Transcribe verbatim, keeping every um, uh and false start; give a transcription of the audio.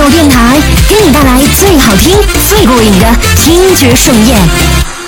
电台，给你带来最好听、最过瘾的听觉盛宴。